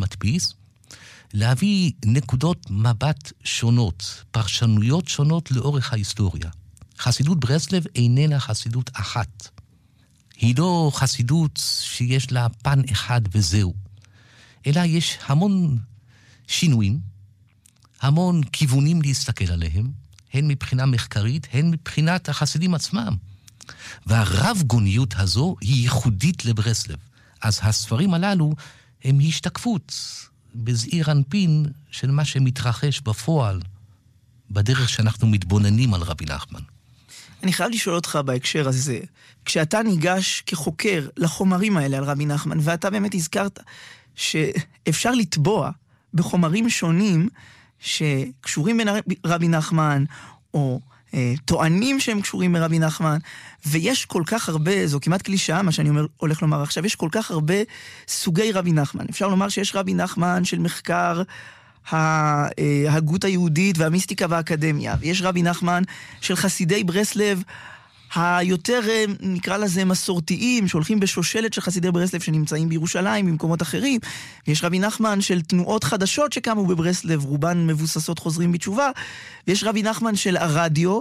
המדפיס, להביא נקודות מבט שונות, פרשנויות שונות לאורך ההיסטוריה. חסידות ברסלב איננה חסידות אחת. היא לא חסידות שיש לה פן אחד וזהו, אלא יש המון שינויים, המון כיוונים להסתכל עליהם, הן מבחינה מחקרית, הן מבחינת החסידים עצמם. והרב גוניות הזו היא ייחודית לברסלב. אז הספרים הללו הם השתקפות בזעיר אנפין של מה שמתרחש בפועל, בדרך שאנחנו מתבוננים על רבי נחמן. אני חייב לשאול אותך בהקשר הזה, כשאתה ניגש כחוקר לחומרים האלה על רבי נחמן, ואתה באמת הזכרת שאפשר לטבוע בחומרים שונים שקשורים בין רבי נחמן, או טוענים שהם קשורים ברבי נחמן, ויש כל כך הרבה, זו כמעט קלישאה, מה שאני הולך לומר עכשיו, יש כל כך הרבה סוגי רבי נחמן. אפשר לומר שיש רבי נחמן של מחקר ההגות היהודית והמיסטיקה והאקדמיה, ויש רבי נחמן של חסידי ברסלב, היותר, נקרא לזה, מסורתיים, שהולכים בשושלת של חסידי ברסלב שנמצאים בירושלים, במקומות אחרים. ויש רבי נחמן של תנועות חדשות שקמו בברסלב, רובן מבוססות חוזרים בתשובה. ויש רבי נחמן של הרדיו,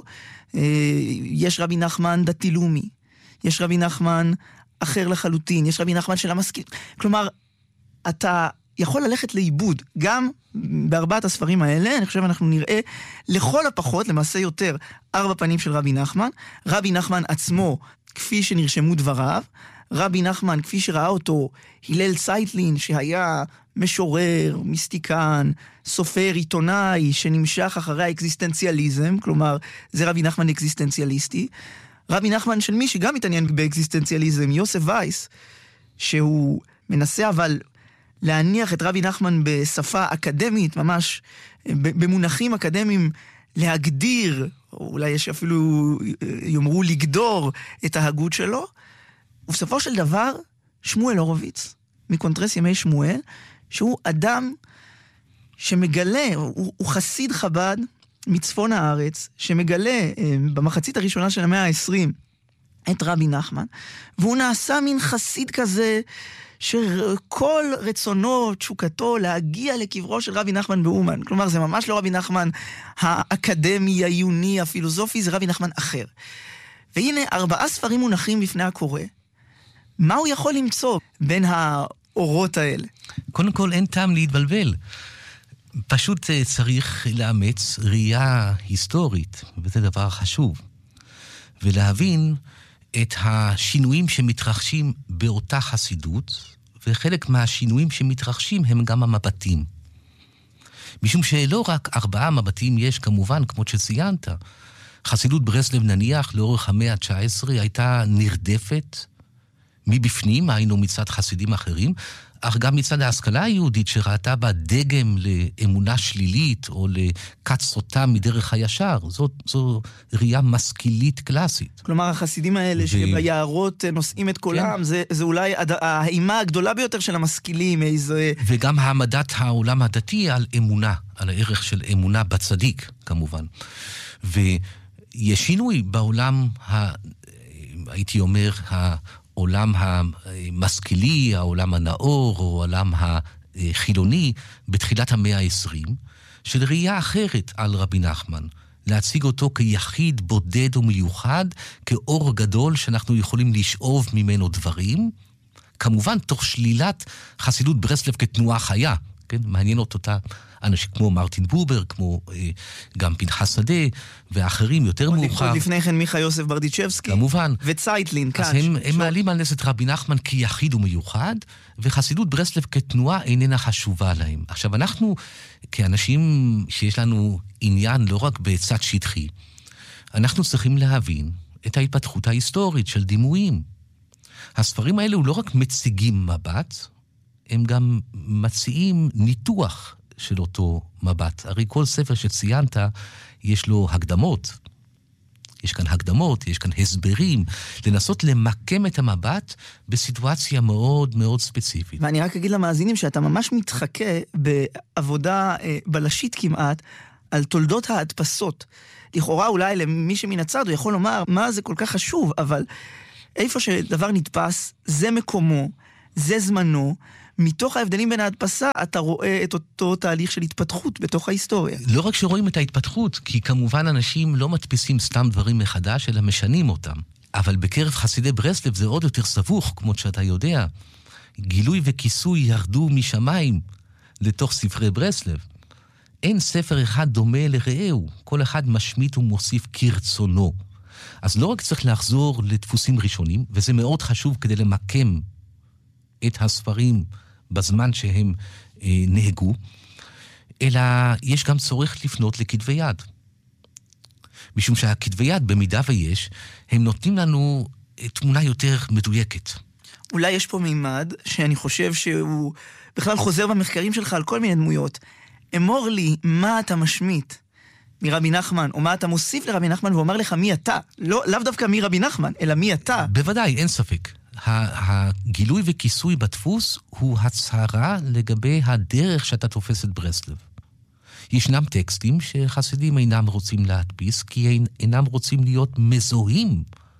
יש רבי נחמן דתי-לאומי, יש רבי נחמן אחר לחלוטין, יש רבי נחמן של המשכיל. כלומר, אתה יכול ללכת לאיבוד, גם בארבעת הספרים האלה, אני חושב אנחנו נראה לכל הפחות, למעשה יותר, 4 פנים של רבי נחמן, רבי נחמן עצמו, כפי שנרשמו דבריו, רבי נחמן, כפי שראה אותו, הלל צייטלין, שהיה משורר, מיסטיקן, סופר, עיתונאי, שנמשך אחרי האקזיסטנציאליזם, כלומר, זה רבי נחמן אקזיסטנציאליסטי, רבי נחמן של מי שגם מתעניין באקזיסטנציאליזם, יוסף וייס, שהוא מנסה אבל להניח את רבי נחמן בשפה אקדמית, ממש במונחים אקדמיים, להגדיר, או אולי יש אפילו יאמרו לגדור את ההגות שלו, ובסופו של דבר, שמואל הורוביץ, מקונטרס ימי שמואל, שהוא אדם שמגלה, הוא חסיד חב"ד מצפון הארץ, שמגלה במחצית הראשונה של המאה ה-20 את רבי נחמן, והוא נעשה מין חסיד כזה, שכל רצונו, תשוקתו, להגיע לקברו של רבי נחמן באומן. כלומר, זה ממש לא רבי נחמן האקדמי, העיוני, הפילוסופי, זה רבי נחמן אחר. והנה, 4 ספרים מונחים בפני הקורא. מה הוא יכול למצוא בין האורות האלה? קודם כל, אין טעם להתבלבל. פשוט צריך לאמץ ראייה היסטורית, וזה דבר חשוב. ולהבין את השינויים שמתרחשים באותה חסידות, וחלק מהשינויים שמתרחשים הם גם המבטים. משום שלא רק 4 מבטים יש כמובן, כמו שציינת, חסידות ברסלב נניח לאורך המאה ה-19 הייתה נרדפת מבפנים, היינו מצד חסידים אחרים, אך גם מצד ההשכלה היהודית שראתה בה דגם לאמונה שלילית או לקץ סוטה מדרך הישר. זו ראייה משכילית קלאסית. כלומר, החסידים האלה שביערות נושאים את קולם, זה אולי האימה הגדולה ביותר של המשכילים. וגם העמדת העולם הדתי על אמונה, על הערך של אמונה בצדיק, כמובן. ויש שינוי בעולם, הייתי אומר, העולם המשכילי, העולם הנאור, או העולם החילוני, בתחילת המאה ה-20, של ראייה אחרת על רבי נחמן. להציג אותו כיחיד בודד ומיוחד, כאור גדול שאנחנו יכולים לשאוב ממנו דברים, כמובן תוך שלילת חסידות ברסלב כתנועה חיה, כן? מעניינות אותה אנשים כמו מרטין בובר, כמו גם פנחס שדה, ואחרים יותר מאוחר. עוד לפני כן מיכה יוסף ברדיצ'בסקי. כמובן. וצייטלין. אז הם מעלים על נס את רבי נחמן כיחיד ומיוחד, וחסידות ברסלב כתנועה איננה חשובה להם. עכשיו, אנחנו, כאנשים שיש לנו עניין לא רק בצד שטחי, אנחנו צריכים להבין את ההתפתחות ההיסטורית של דימויים. הספרים האלו לא רק מציגים מבט, הם גם מציעים ניתוח של אותו מבט. הרי כל ספר שציינת, יש לו הקדמות. יש כאן הקדמות, יש כאן הסברים, לנסות למקם את המבט בסיטואציה מאוד מאוד ספציפית. ואני רק אגיד למאזינים שאתה ממש מתחכה בעבודה בלשית כמעט, על תולדות ההדפסות. לכאורה אולי למי שמן הצד הוא יכול לומר, מה זה כל כך חשוב, אבל איפה שדבר נתפס, זה מקומו, זה זמנו, מתוך ההבדלים בין ההדפסה, אתה רואה את אותו תהליך של התפתחות בתוך ההיסטוריה. לא רק שרואים את ההתפתחות, כי כמובן אנשים לא מדפיסים סתם דברים מחדש, אלא משנים אותם. אבל בקרב חסידי ברסלב זה עוד יותר סבוך, כמו שאתה יודע. גילוי וכיסוי ירדו משמיים לתוך ספרי ברסלב. אין ספר אחד דומה לרעהו, כל אחד משמיט ומוסיף כרצונו. אז לא רק צריך לחזור לדפוסים ראשונים, וזה מאוד חשוב כדי למקם את הספרים בזמן שהם נהגו, אלא יש גם צורך לפנות לכתבי יד. משום שהכתבי יד, במידה ויש, הם נותנים לנו תמונה יותר מדויקת. אולי יש פה מימד שאני חושב שהוא בכלל חוזר במחקרים שלך על כל מיני דמויות. אמור לי מה אתה משמיט מרבי נחמן, או מה אתה מוסיף לרבי נחמן, ואומר לך מי אתה. לאו דווקא מי רבי נחמן, אלא מי אתה. בוודאי, אין ספק. הגילוי וכיסוי בדפוס הוא הצהרה לגבי הדרך שאתה תופס את ברסלב. ישנם טקסטים שחסידים אינם רוצים להדפיס, כי אינם רוצים להיות מזוהים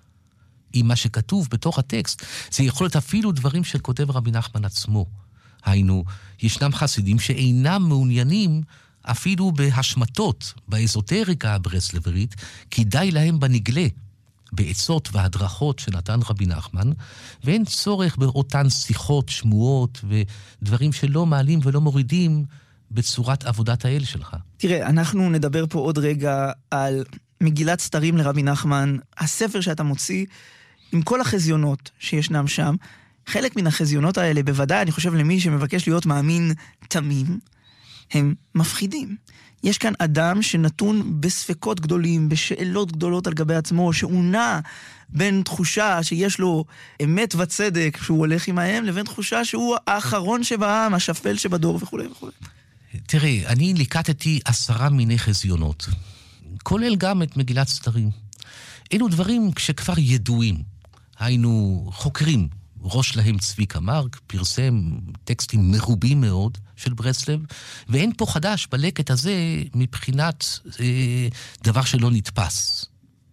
עם מה שכתוב בתוך הטקסט. זה יכול להיות אפילו דברים שכותב רבי נחמן עצמו. היינו, ישנם חסידים שאינם מעוניינים אפילו בהשמטות, באזוטריקה הברסלברית, כי די להם בנגלה, בעצות והדרכות שנתן רבי נחמן, ואין צורך באותן שיחות, שמועות ודברים שלא מעלים ולא מורידים בצורת עבודת האל שלך. תראה, אנחנו נדבר פה עוד רגע על מגילת סתרים לרבי נחמן, הספר שאתה מוציא עם כל החזיונות שישנם שם. חלק מן החזיונות האלה, בוודאי, אני חושב למי שמבקש להיות מאמין תמים, הם מפחידים. יש כאן אדם שנתון בספקות גדולים, בשאלות גדולות על גבי עצמו, שהוא נע בין תחושה שיש לו אמת וצדק שהוא הולך עמהם, לבין תחושה שהוא האחרון שבעם, השפל שבדור וכו' וכו'. תראה, אני ליקטתי 10 מיני חזיונות, כולל גם את מגילת סתרים. אלו דברים שכבר ידועים. היינו חוקרים, ראש להם צביקה מרק, פרסם טקסטים מרובים מאוד של ברסלב, ואין פה חדש בלקט הזה מבחינת דבר שלא נתפס.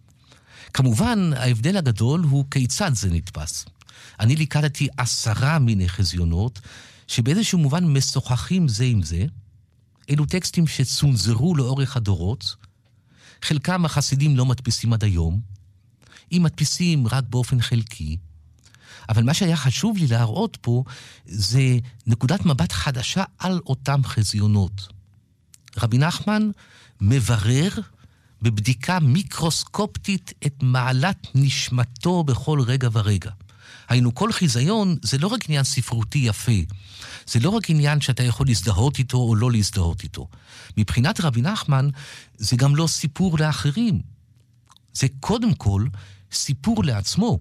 כמובן, ההבדל הגדול הוא כיצד זה נתפס. אני ליקטתי 10 מיני חזיונות, שבאיזשהו מובן משוחחים זה עם זה. אלו טקסטים שצונזרו לאורך הדורות, חלקם החסידים לא מדפיסים עד היום, אם מדפיסים רק באופן חלקי, אבל מה שהיה חשוב לי להראות פה, זה נקודת מבט חדשה על אותם חזיונות. רבי נחמן מברר בבדיקה מיקרוסקופטית את מעלת נשמתו בכל רגע ורגע. היינו, כל חיזיון זה לא רק עניין ספרותי יפה, זה לא רק עניין שאתה יכול להזדהות איתו או לא להזדהות איתו. מבחינת רבי נחמן זה גם לא סיפור לאחרים. זה קודם כל סיפור לעצמו.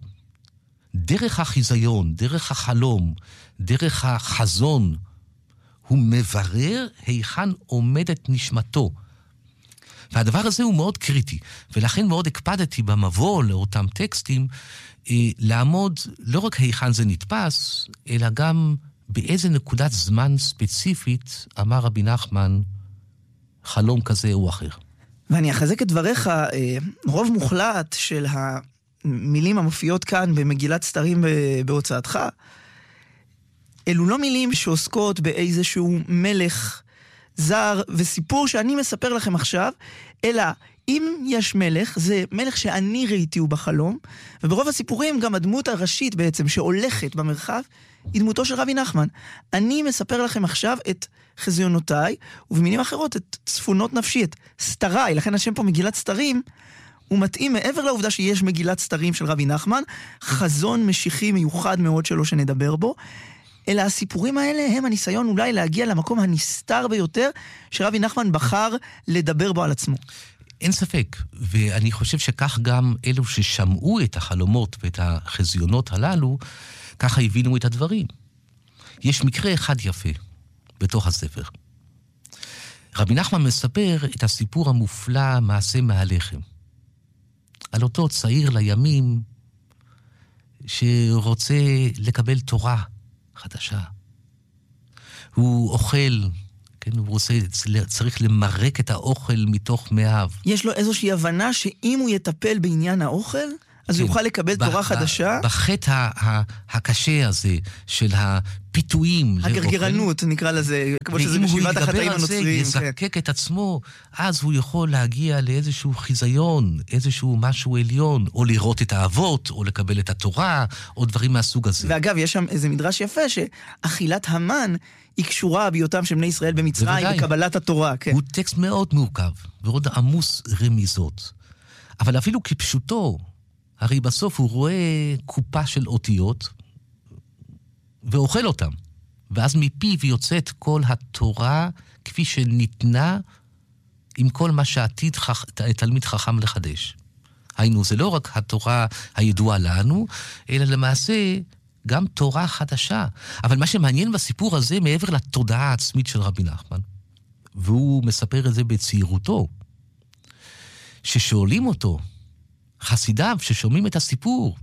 דרך החיזיון, דרך החלום, דרך החזון, הוא מברר היכן עומדת נשמתו. והדבר הזה הוא מאוד קריטי, ולכן מאוד הקפדתי במבוא לאותם טקסטים, לעמוד לא רק היכן זה נתפס, אלא גם באיזה נקודת זמן ספציפית אמר רבי נחמן חלום כזה או אחר. ואני אחזק את דבריך, רוב מוחלט של המילים המופיעות כאן במגילת סתרים בהוצאתך, אלו לא מילים שעוסקות באיזשהו מלך זר וסיפור שאני מספר לכם עכשיו, אלא אם יש מלך, זה מלך שאני ראיתיהו בחלום, וברוב הסיפורים גם הדמות הראשית בעצם שהולכת במרחב, היא דמותו של רבי נחמן. אני מספר לכם עכשיו את חזיונותיי, ובמילים אחרות את צפונות נפשי, את סתריי, לכן השם פה מגילת סתרים, הוא מתאים מעבר לעובדה שיש מגילת סתרים של רבי נחמן, חזון משיחי מיוחד מאוד שלו שנדבר בו, אלא הסיפורים האלה הם הניסיון אולי להגיע למקום הנסתר ביותר שרבי נחמן בחר לדבר בו על עצמו. אין ספק, ואני חושב שכך גם אלו ששמעו את החלומות ואת החזיונות הללו, ככה הבינו את הדברים. יש מקרה אחד יפה בתוך הספר. רבי נחמן מספר את הסיפור המופלא מעשה מהלחם. על אותו צעיר לימים שרוצה לקבל תורה חדשה. הוא אוכל, כן, הוא צריך למרק את האוכל מתוך מאיו. יש לו איזושהי הבנה שאם הוא יטפל בעניין האוכל, אז הוא יוכל לקבל תורה חדשה. בחטא הקשה הזה של הפיתויים. הגרגרנות, נקרא לזה, כמו שזה בשבעת החטאים הנוצריים. ואם הוא ידבר על זה, יזקק את עצמו, אז הוא יכול להגיע לאיזשהו חיזיון, איזשהו משהו עליון, או לראות את האבות, או לקבל את התורה, או דברים מהסוג הזה. ואגב, יש שם איזה מדרש יפה, שאכילת המן היא קשורה בהיותם של בני ישראל במצרים, בקבלת התורה. כן. הוא טקסט מאוד מורכב, ועוד עמוס רמיזות. אבל אפילו כפשוטו, הרי בסוף הוא רואה קופה של אותיות, ואוכל אותם. ואז מפיו יוצאת כל התורה כפי שניתנה, עם כל מה שעתיד תלמיד חכם לחדש. היינו, זה לא רק התורה הידועה לנו, אלא למעשה גם תורה חדשה. אבל מה שמעניין בסיפור הזה, מעבר לתודעה העצמית של רבי נחמן, והוא מספר את זה בצעירותו, ששואלים אותו, חסידיו ששומעים את הסיפור,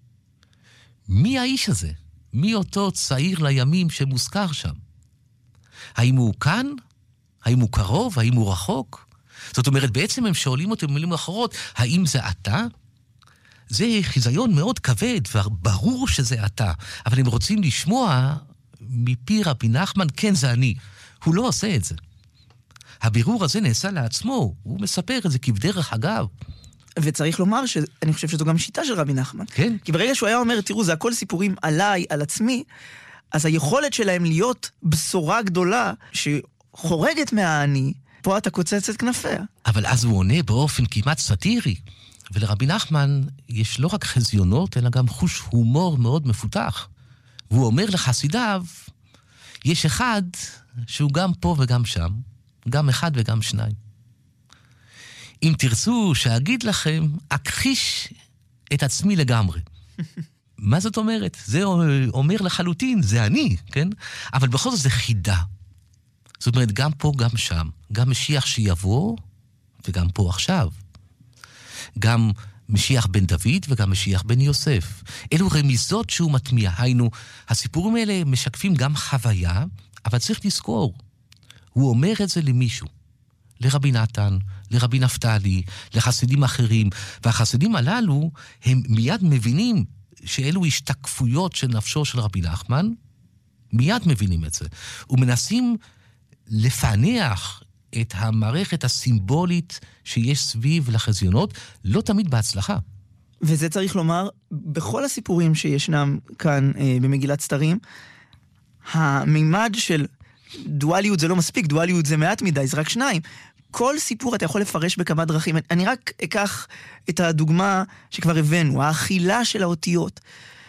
מי האיש הזה? מי אותו צעיר לימים שמוזכר שם? האם הוא כאן? האם הוא קרוב? האם הוא רחוק? זאת אומרת, בעצם הם שואלים אותו במילים אחרות, האם זה אתה? זה חיזיון מאוד כבד, וברור שזה אתה. אבל הם רוצים לשמוע מפי רבי נחמן, כן זה אני. הוא לא עושה את זה. הבירור הזה נעשה לעצמו, הוא מספר את זה כבדרך אגב. וצריך לומר שאני חושב שזו גם שיטה של רבי נחמן. כן. כי ברגע שהוא היה אומר, תראו, זה הכל סיפורים עליי, על עצמי, אז היכולת שלהם להיות בשורה גדולה שחורגת מהאני, פה אתה קוצץ את כנפיה. אבל אז הוא עונה באופן כמעט סטירי. ולרבי נחמן יש לא רק חזיונות, אלא גם חוש הומור מאוד מפותח. והוא אומר לחסידיו, יש אחד שהוא גם פה וגם שם, גם אחד וגם שניים. אם תרצו שאגיד לכם, אכחיש את עצמי לגמרי. מה זאת אומרת? זה אומר לחלוטין, זה אני, כן? אבל בכל זאת זה חידה. זאת אומרת, גם פה, גם שם. גם משיח שיבוא, וגם פה עכשיו. גם משיח בן דוד, וגם משיח בן יוסף. אלו רמיזות שהוא מטמיע. היינו, הסיפורים האלה משקפים גם חוויה, אבל צריך לזכור. הוא אומר את זה למישהו. לרבי נתן, לרבי נפתלי, לחסידים אחרים. והחסידים הללו, הם מיד מבינים שאלו השתקפויות של נפשו של רבי נחמן, מיד מבינים את זה. ומנסים לפענח את המערכת הסימבולית שיש סביב לחזיונות, לא תמיד בהצלחה. וזה צריך לומר, בכל הסיפורים שישנם כאן במגילת סתרים, המימד של דואליות זה לא מספיק, דואליות זה מעט מדי, זה רק שניים. כל סיפור אתה יכול לפרש בכמה דרכים. אני רק אקח את הדוגמה שכבר הבאנו, האכילה של האותיות.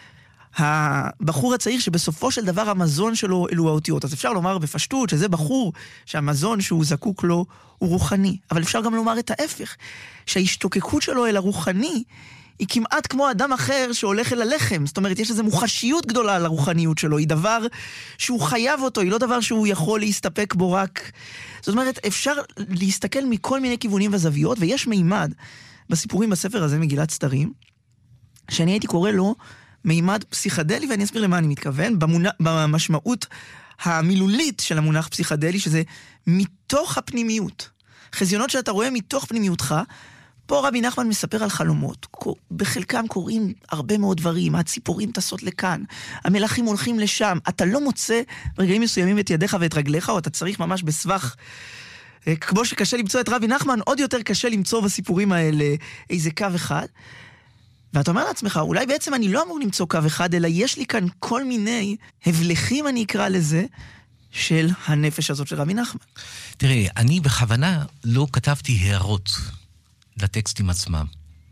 הבחור הצעיר שבסופו של דבר המזון שלו אלו האותיות. אז אפשר לומר בפשטות שזה בחור שהמזון שהוא זקוק לו הוא רוחני. אבל אפשר גם לומר את ההפך, שההשתוקקות שלו אל הרוחני היא כמעט כמו אדם אחר שהולך אל הלחם. זאת אומרת, יש איזו מוחשיות גדולה על הרוחניות שלו. היא דבר שהוא חייב אותו, היא לא דבר שהוא יכול להסתפק בו רק. זאת אומרת, אפשר להסתכל מכל מיני כיוונים וזוויות, ויש מימד בסיפורים בספר הזה, מגילת סתרים, שאני הייתי קורא לו מימד פסיכדלי, ואני אסביר למה אני מתכוון, במשמעות המילולית של המונח פסיכדלי, שזה מתוך הפנימיות. חזיונות שאתה רואה מתוך פנימיותך, פה רבי נחמן מספר על חלומות, בחלקם קוראים הרבה מאוד דברים, הציפורים טסות לכאן, המלאכים הולכים לשם, אתה לא מוצא ברגעים מסוימים את ידיך ואת רגליך, או אתה צריך ממש בסבך, כמו שקשה למצוא את רבי נחמן, עוד יותר קשה למצוא בסיפורים האלה איזה קו אחד, ואתה אומר לעצמך, אולי בעצם אני לא אמור למצוא קו אחד, אלא יש לי כאן כל מיני הבלכים, אני אקרא לזה, של הנפש הזאת של רבי נחמן. תראה, אני בכוונה לא כתבתי הערות לטקסטים עצמם.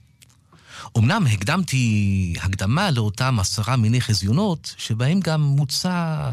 אמנם הקדמתי הקדמה לאותם 10 מיני חזיונות, שבהם גם מוצע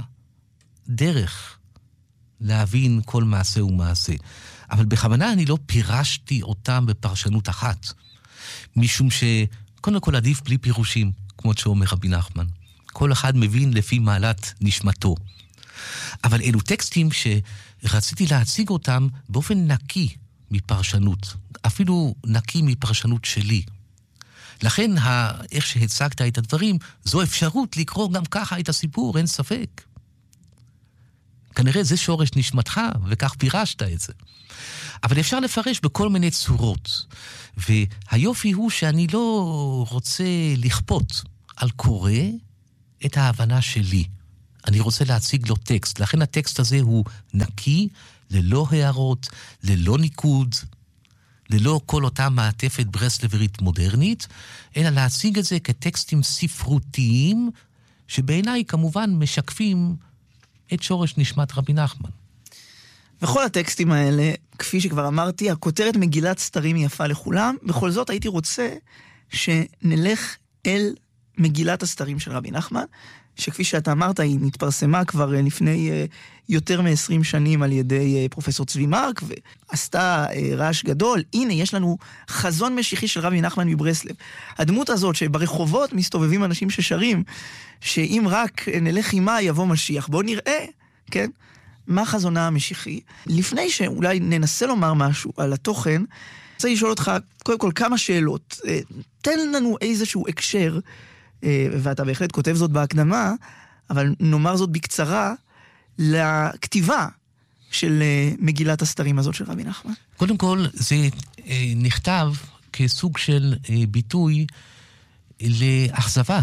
דרך להבין כל מעשה ומעשה. אבל בכוונה אני לא פירשתי אותם בפרשנות אחת, משום שקודם כל עדיף בלי פירושים, כמו שאומר רבי נחמן. כל אחד מבין לפי מעלת נשמתו. אבל אלו טקסטים שרציתי להציג אותם באופן נקי מפרשנות, אפילו נקי מפרשנות שלי. לכן, איך שהצגת את הדברים, זו אפשרות לקרוא גם ככה את הסיפור, אין ספק. כנראה זה שורש נשמתך, וכך פירשת את זה. אבל אפשר לפרש בכל מיני צורות. והיופי הוא שאני לא רוצה לכפות על קורא את ההבנה שלי. אני רוצה להציג לו טקסט. לכן הטקסט הזה הוא נקי, ללא הערות, ללא ניקוד, ללא כל אותה מעטפת ברסלברית מודרנית, אלא להציג את זה כטקסטים ספרותיים, שבעיניי כמובן משקפים את שורש נשמת רבי נחמן. וכל הטקסטים האלה, כפי שכבר אמרתי, הכותרת מגילת סתרים יפה לכולם. בכל זאת הייתי רוצה שנלך אל מגילת הסתרים של רבי נחמן, שכפי שאתה אמרת, היא נתפרסמה כבר לפני יותר מ-20 שנים על ידי פרופסור צבי מרק, ועשתה רעש גדול. הנה, יש לנו חזון משיחי של רבי נחמן מברסלב. הדמות הזאת שברחובות מסתובבים אנשים ששרים, שאם רק נלך עימה יבוא משיח. בואו נראה, כן? מה חזונה המשיחי? לפני שאולי ננסה לומר משהו על התוכן, אני רוצה לשאול אותך קודם כל כמה שאלות. תן לנו איזשהו הקשר, ואתה בהחלט כותב זאת בהקדמה, אבל נאמר זאת בקצרה, לכתיבה של מגילת הסתרים הזאת של רבי נחמן. קודם כל, זה נכתב כסוג של ביטוי לאכזבה.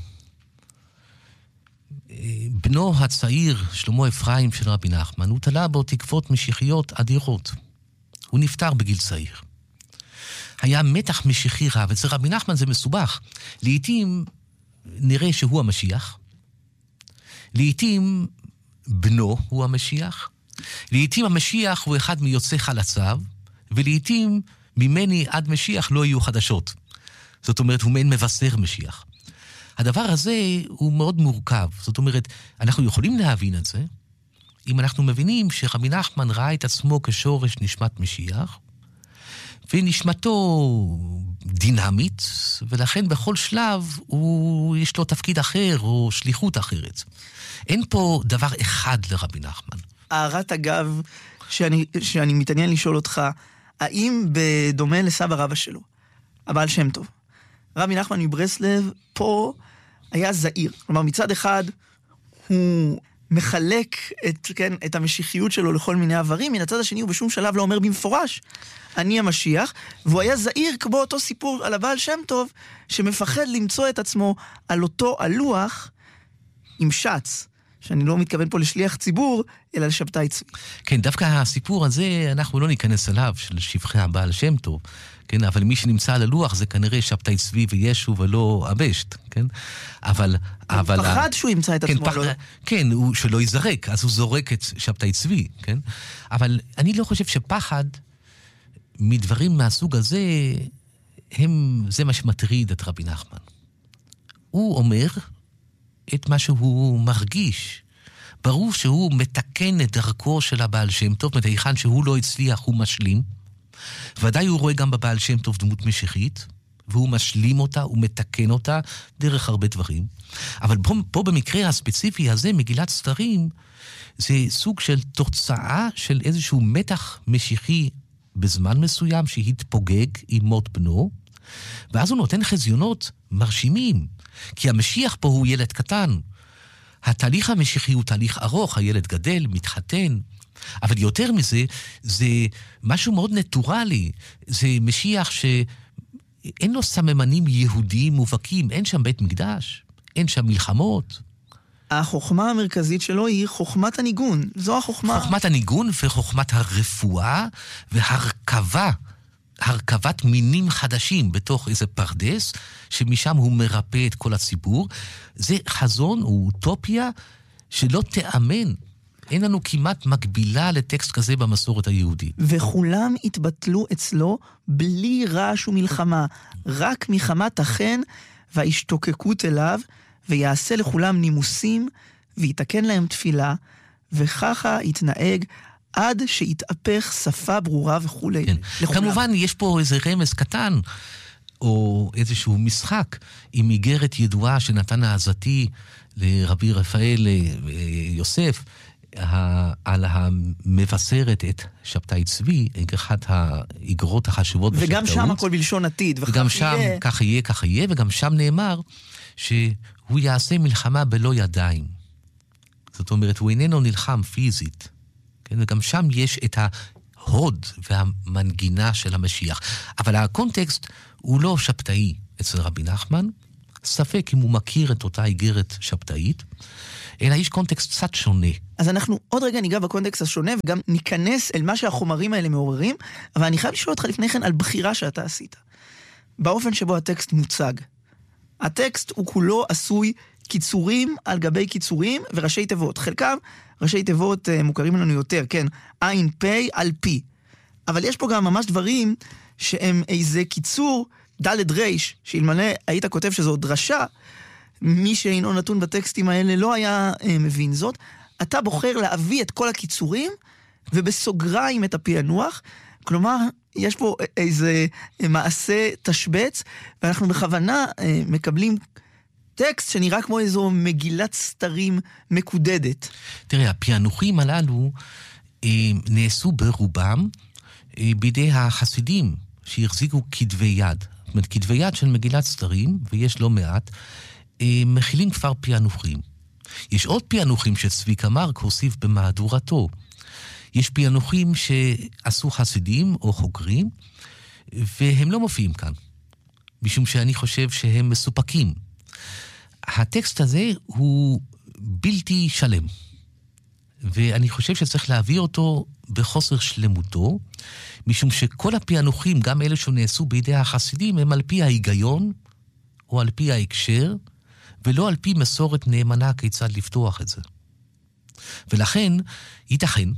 בנו הצעיר, שלמה אפרים של רבי נחמן, הוא תלה בו תקוות משיחיות אדירות. הוא נפטר בגיל צעיר. היה מתח משיחי רב, אצל רבי נחמן זה מסובך. לעתים נראה שהוא המשיח, לעתים בנו הוא המשיח, לעתים המשיח הוא אחד מיוצאי חלציו, ולעתים ממני עד משיח לא יהיו חדשות. זאת אומרת, הוא מעין מבשר משיח. הדבר הזה הוא מאוד מורכב. זאת אומרת, אנחנו יכולים להבין את זה, אם אנחנו מבינים שרבי נחמן ראה את עצמו כשורש נשמת משיח, ונשמתו דינמית, ולכן בכל שלב יש לו תפקיד אחר או שליחות אחרת. אין פה דבר אחד לרבי נחמן. הערת אגב, שאני מתעניין לשאול אותך, האם בדומה לסבא רבא שלו, הבעל שם טוב, רבי נחמן מברסלב פה היה זהיר. כלומר, מצד אחד הוא מחלק את המשיחיות שלו לכל מיני עברים, מן הצד השני הוא בשום שלב לא אומר במפורש, אני המשיח, והוא היה זהיר כמו אותו סיפור על הבעל שם טוב, שמפחד למצוא את עצמו על אותו הלוח עם שץ, שאני לא מתכוון פה לשליח ציבור, אלא לשבתאי צבי. כן, דווקא הסיפור הזה, אנחנו לא ניכנס אליו, של שבחי הבעל שם טוב, כן, אבל מי שנמצא על הלוח זה כנראה שבתאי צבי וישו ולא אבשת, כן? אבל הוא פחד שהוא ימצא את עצמו. כן, הוא שלא יזרק, אז הוא זורק את שבתאי צבי, כן? אבל אני לא חושב שפחד מדברים מהסוג הזה, זה מה שמטריד את רבי נחמן. הוא אומר את מה שהוא מרגיש. ברור שהוא מתקן את דרכו של הבעל שם טוב, מהיכן שהוא לא הצליח, הוא משלים. ודאי הוא רואה גם בבעל שם טוב דמות משיחית, והוא משלים אותה, הוא מתקן אותה דרך הרבה דברים. אבל פה במקרה הספציפי הזה, מגילת סתרים, זה סוג של תוצאה של איזשהו מתח משיחי בזמן מסוים שהתפוגג עם מות בנו, ואז הוא נותן חזיונות מרשימים, כי המשיח פה הוא ילד קטן. התהליך המשיחי הוא תהליך ארוך, הילד גדל, מתחתן, אבל יותר מזה, זה משהו מאוד נטורלי. זה משיח שאין לו סממנים יהודיים מובהקים, אין שם בית מקדש, אין שם מלחמות. החוכמה המרכזית שלו היא חוכמת הניגון. זו החוכמה. חוכמת הניגון וחוכמת הרפואה הרכבת מינים חדשים בתוך איזה פרדס, שמשם הוא מרפא את כל הציבור. זה חזון או אוטופיה שלא תאמן. אין לנו כמעט מקבילה לטקסט כזה במסורת היהודית. וכולם התבטלו אצלו בלי רעש ומלחמה, רק מחמת החן וההשתוקקות אליו, ויעשה לכולם נימוסים, ויתקן להם תפילה, וככה יתנהג עד שיתהפך שפה ברורה וכו'. כן. כמובן יש פה איזה רמז קטן, או איזשהו משחק, עם איגרת ידועה שנתן העזתי לרבי רפאל יוסף, על המבשרת את שבתאי צבי, אחת האיגרות החשובות בשבתאות. וגם שם הכל בלשון עתיד. וגם שם כך יהיה, וגם שם נאמר שהוא יעשה מלחמה בלא ידיים. זאת אומרת, הוא איננו נלחם פיזית. כן? וגם שם יש את ההוד והמנגינה של המשיח. אבל הקונטקסט הוא לא שבתאי אצל רבי נחמן, ספק אם הוא מכיר את אותה איגרת שבתאית, אלא יש קונטקסט קצת שונה. אז אנחנו עוד רגע ניגע בקונטקסט השונה, וגם ניכנס אל מה שהחומרים האלה מעוררים, אבל אני חייב לשאול אותך לפני כן על בחירה שאתה עשית. באופן שבו הטקסט מוצג. הטקסט הוא כולו עשוי קיצורים על גבי קיצורים וראשי תיבות. חלקם ראשי תיבות מוכרים לנו יותר, כן, עין, פי, על פי. אבל יש פה גם ממש דברים שהם איזה קיצור ד' ריש, שאלמלא היית כותב שזו דרשה, מי שאינו נתון בטקסטים האלה לא היה מבין זאת. אתה בוחר להביא את כל הקיצורים, ובסוגריים את הפענוח. כלומר, יש פה איזה מעשה תשבץ, ואנחנו בכוונה מקבלים טקסט שנראה כמו איזו מגילת סתרים מקודדת. תראה, הפענוחים הללו נעשו ברובם בידי החסידים שהחזיקו כתבי יד. זאת אומרת, כתבי יד של מגילת סתרים, ויש לא מעט, מכילים כבר פענוחים. יש עוד פענוחים שצביקה מרק הוסיף במהדורתו. יש פענוחים שעשו חסידים או חוקרים, והם לא מופיעים כאן, משום שאני חושב שהם מסופקים. הטקסט הזה הוא בלתי שלם, ואני חושב שצריך להביא אותו בחוסר שלמותו, משום שכל הפענוחים, גם אלה שנעשו בידי החסידים, הם על פי ההיגיון, או על פי ההקשר, ולא על פי מסורת נאמנה כיצד לפתוח את זה. ולכן, ייתכן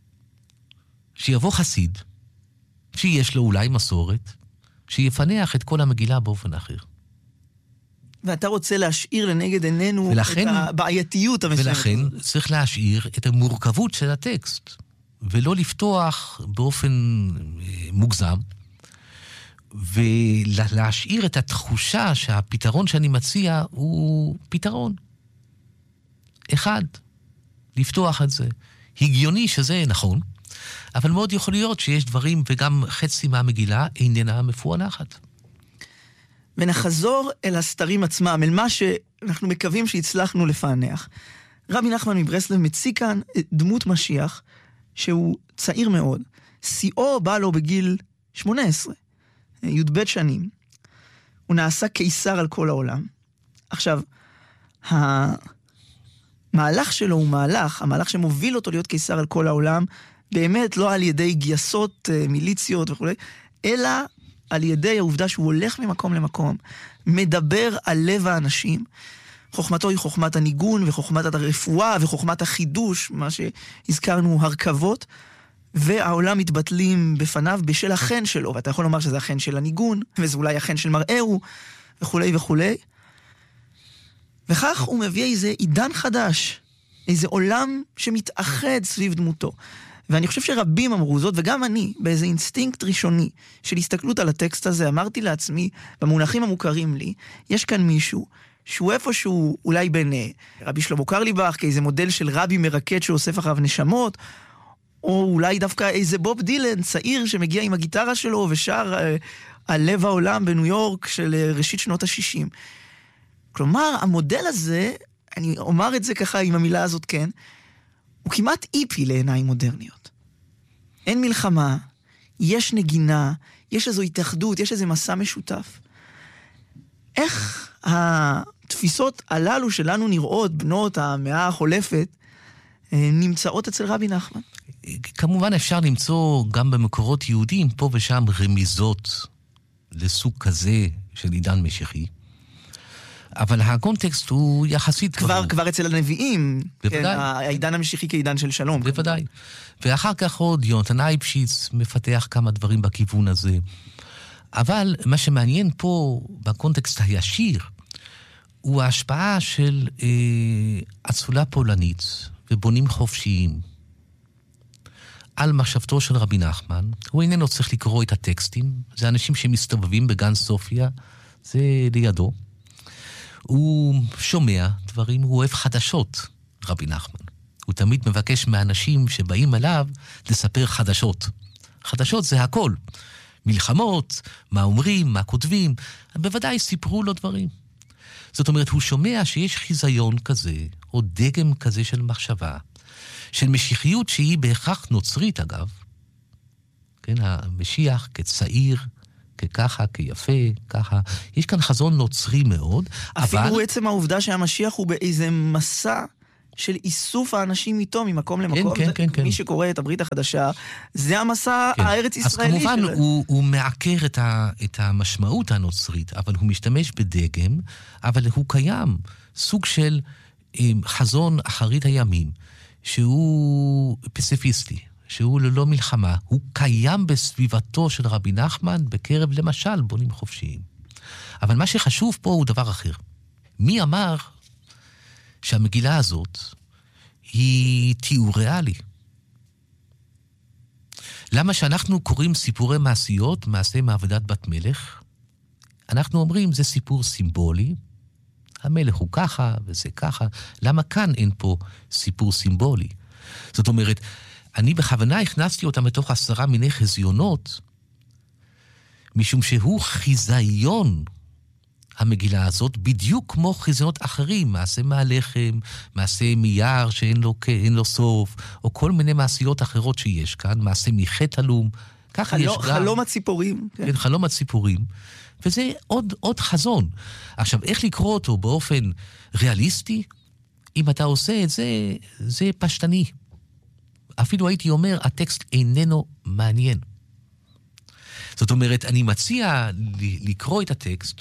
שיבוא חסיד, שיש לו אולי מסורת, שיפנח את כל המגילה באופן אחר. ואתה רוצה להשאיר לנגד עינינו ולכן, את הבעייתיות המסוימת. ולכן צריך להשאיר את המורכבות של הטקסט, ולא לפתוח באופן מוגזם, ולהשאיר את התחושה שהפתרון שאני מציע הוא פתרון. אחד, לפתוח את זה. הגיוני שזה נכון, אבל מאוד יכול להיות שיש דברים, וגם חצי מהמגילה איננה מפוענחת. ונחזור אל הסתרים עצמם, אל מה שאנחנו מקווים שהצלחנו לפענח. רבי נחמן מברסלב מציג כאן דמות משיח, שהוא צעיר מאוד. שיאו בא לו בגיל 18, י"ב שנים. הוא נעשה קיסר על כל העולם. עכשיו, המהלך שלו הוא המהלך שמוביל אותו להיות קיסר על כל העולם, באמת לא על ידי גייסות, מיליציות וכו', אלא על ידי העובדה שהוא הולך ממקום למקום, מדבר על לב האנשים. חוכמתו היא חוכמת הניגון וחוכמת הרפואה וחוכמת החידוש, מה שהזכרנו הרכבות, והעולם מתבטלים בפניו בשל החן שלו, ואתה יכול לומר שזה החן של הניגון, וזה אולי החן של מראהו, וכו' וכו'. וכך הוא מביא איזה עידן חדש, איזה עולם שמתאחד סביב דמותו. ואני חושב שרבים אמרו זאת, וגם אני, באיזה אינסטינקט ראשוני של הסתכלות על הטקסט הזה, אמרתי לעצמי, במונחים המוכרים לי, יש כאן מישהו שהוא איפשהו אולי בין רבי שלמה קרליבך, כאיזה מודל של רבי מרקד שאוסף אחריו נשמות, או אולי דווקא איזה בוב דילן, צעיר שמגיע עם הגיטרה שלו ושר על לב העולם בניו יורק של ראשית שנות ה-60. כלומר, המודל הזה, אני אומר את זה ככה עם המילה הזאת, כן, הוא כמעט איפי לעיניים מודרניות. אין מלחמה, יש נגינה, יש איזו התאחדות, יש איזה מסע משותף. איך התפיסות הללו שלנו נראות, בנות המאה החולפת, נמצאות אצל רבי נחמן? כמובן אפשר למצוא גם במקורות יהודים, פה ושם רמיזות לסוג כזה של עידן משיחי. אבל הקונטקסט הוא יחסית כבר אצל הנביאים, כן, העידן המשיחי כעידן של שלום. בוודאי. ואחר כך עוד יונתן אייבשיץ מפתח כמה דברים בכיוון הזה. אבל מה שמעניין פה בקונטקסט הישיר, הוא ההשפעה של אצולה פולנית ובונים חופשיים על מחשבתו של רבי נחמן. הוא איננו צריך לקרוא את הטקסטים, זה אנשים שמסתובבים בגן סופיה, זה לידו. הוא שומע דברים, הוא אוהב חדשות, רבי נחמן. הוא תמיד מבקש מאנשים שבאים אליו לספר חדשות. חדשות זה הכל. מלחמות, מה אומרים, מה כותבים. בוודאי סיפרו לו דברים. זאת אומרת, הוא שומע שיש חיזיון כזה, או דגם כזה של מחשבה, של משיחיות שהיא בהכרח נוצרית אגב, כן, המשיח כצעיר, ככה, כיפה, ככה. יש כאן חזון נוצרי מאוד, אפילו עצם העובדה שהמשיח הוא באיזה מסע של איסוף האנשים איתו ממקום למקום. כן. מי שקורא את הברית החדשה, זה המסע הארץ ישראלי שלו. אז כמובן הוא מעקר את המשמעות הנוצרית, אבל הוא משתמש בדגם, אבל הוא קיים סוג של חזון אחרית הימים, שהוא פסיפיסטי, שהוא ללא מלחמה, הוא קיים בסביבתו של רבי נחמן בקרב למשל בונים חופשיים. אבל מה שחשוב פה הוא דבר אחר. מי אמר שהמגילה הזאת היא תיאור ריאלי? למה שאנחנו קוראים סיפורי מעשיות, מעשי מעבדת בת מלך, אנחנו אומרים זה סיפור סימבולי, המלך הוא ככה וזה ככה, למה כאן אין פה סיפור סימבולי? זאת אומרת, אני בכוונה הכנסתי אותם לתוך 10 מיני חזיונות, משום שהוא חיזיון המגילה הזאת, בדיוק כמו חזיונות אחרים, מעשה מהלחם, מעשה מיער שאין לו סוף, או כל מיני מעשיות אחרות שיש כאן, מעשה מחטא הלום, ככה יש גם. חלום הציפורים. כן, חלום הציפורים, וזה עוד חזון. עכשיו, איך לקרוא אותו באופן ריאליסטי? אם אתה עושה את זה, זה פשטני. אפילו הייתי אומר, הטקסט איננו מעניין. זאת אומרת, אני מציע לקרוא את הטקסט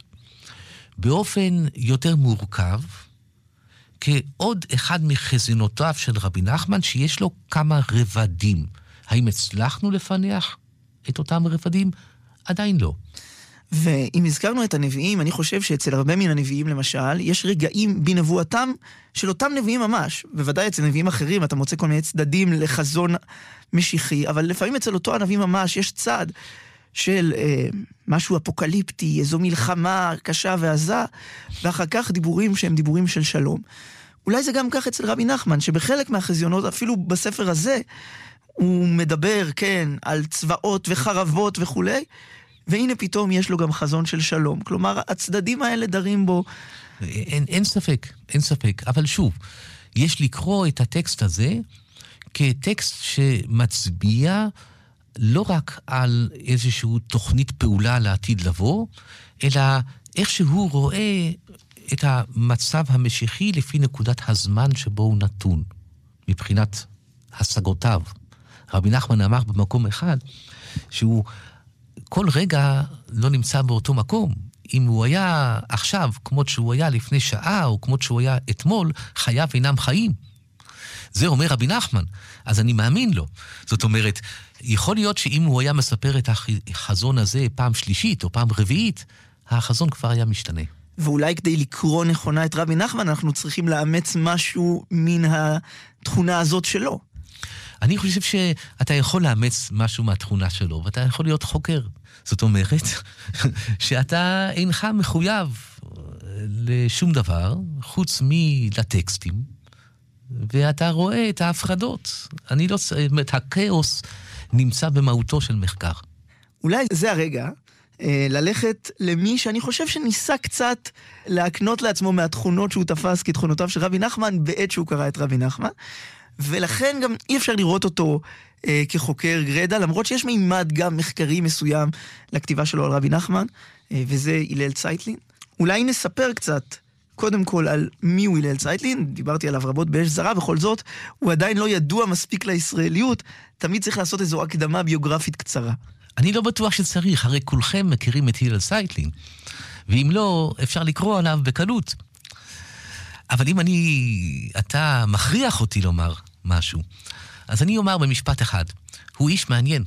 באופן יותר מורכב, כעוד אחד מחזינותיו של רבי נחמן, שיש לו כמה רבדים. האם הצלחנו לפענח את אותם רבדים? עדיין לא. ואם הזכרנו את הנביאים, אני חושב שאצל הרבה מן הנביאים למשל, יש רגעים בנבואתם של אותם נביאים ממש. בוודאי אצל נביאים אחרים אתה מוצא כל מיני צדדים לחזון משיחי, אבל לפעמים אצל אותו הנביא ממש יש צד של משהו אפוקליפטי, איזו מלחמה קשה ועזה, ואחר כך דיבורים שהם דיבורים של שלום. אולי זה גם כך אצל רבי נחמן, שבחלק מהחזיונות, אפילו בספר הזה, הוא מדבר, כן, על צבאות וחרבות וכולי, והנה פתאום יש לו גם חזון של שלום. כלומר, הצדדים האלה דרים בו. אין ספק. אבל שוב, יש לקרוא את הטקסט הזה כטקסט שמצביע לא רק על איזושהי תוכנית פעולה לעתיד לבוא, אלא איך שהוא רואה את המצב המשיחי לפי נקודת הזמן שבו הוא נתון, מבחינת השגותיו. רבי נחמן אמר במקום אחד, שהוא כל רגע לא נמצא באותו מקום. אם הוא היה עכשיו, כמו שהוא היה לפני שעה, או כמו שהוא היה אתמול, חייו אינם חיים. זה אומר רבי נחמן, אז אני מאמין לו. זאת אומרת, יכול להיות שאם הוא היה מספר את החזון הזה פעם שלישית או פעם רביעית, החזון כבר היה משתנה. ואולי כדי לקרוא נכונה את רבי נחמן, אנחנו צריכים לאמץ משהו מן התכונה הזאת שלו. אני חושב שאתה יכול לאמץ משהו מהתכונה שלו, ואתה יכול להיות חוקר. זאת אומרת, שאתה אינך מחויב לשום דבר, חוץ מלטקסטים, ואתה רואה את ההפרדות. אני לא... הכאוס נמצא במהותו של מחקר. אולי זה הרגע ללכת למי שאני חושב שניסה קצת להקנות לעצמו מהתכונות שהוא תפס כתכונותיו של רבי נחמן בעת שהוא קרא את רבי נחמן, ולכן גם אי אפשר לראות אותו כחוקר גרדה, למרות שיש מימד גם מחקרי מסוים לכתיבה שלו על רבי נחמן, וזה הלל צייטלין. אולי נספר קצת קודם כל על מי הוא הלל צייטלין, דיברתי עליו רבות באש זרה, בכל זאת הוא עדיין לא ידוע מספיק לישראליות, תמיד צריך לעשות איזו הקדמה ביוגרפית קצרה. אני לא בטוח שצריך, הרי כולכם מכירים את הלל צייטלין, ואם לא, אפשר לקרוא עליו בקלות. אבל אם אתה מכריח אותי לומר משהו, אז אני אומר במשפט אחד, הוא איש מעניין.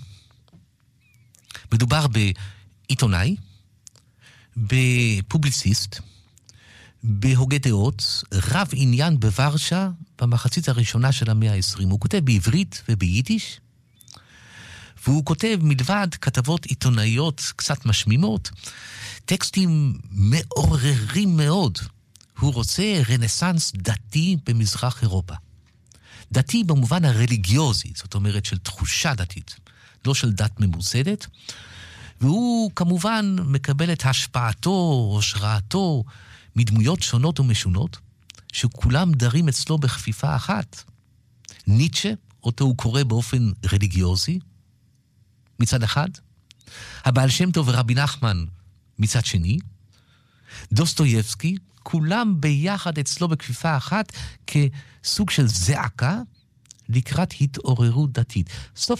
מדובר בעיתונאי, בפובליציסט, בהוגה דעות, רב עניין בוורשה במחצית הראשונה של המאה ה-20. הוא כותב בעברית וביידיש, והוא כותב מלבד כתבות עיתונאיות קצת משמימות, טקסטים מעוררים מאוד. הוא רוצה רנסנס דתי במזרח אירופה. דתי במובן הרליגיוזי, זאת אומרת של תחושה דתית, לא של דת ממוסדת, והוא כמובן מקבל את השפעתו או השראתו מדמויות שונות ומשונות, שכולם דרים אצלו בכפיפה אחת. ניטשה, אותו הוא קורא באופן רליגיוזי, מצד אחד, הבעל שם טוב ורבי נחמן מצד שני, דוסטויבסקי, כולם ביחד אצלו בכפיפה אחת כסוג של זעקה לקראת התעוררות דתית. סוף